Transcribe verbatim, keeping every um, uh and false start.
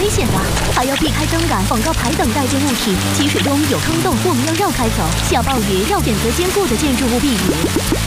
危险的，还要避开灯杆、广告牌等带劲物体。积水中有坑洞，我们要绕开走。下暴雨要选择坚固的建筑物避雨。